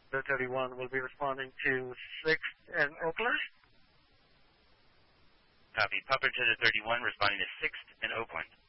The 31 will be responding to 6th and Oakland. Copy. Papa to the 31, responding to 6th and Oakland.